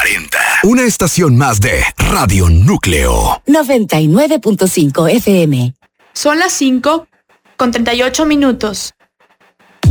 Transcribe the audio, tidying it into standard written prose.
40. Una estación más de Radio Núcleo. 99.5 FM. Son las 5:38.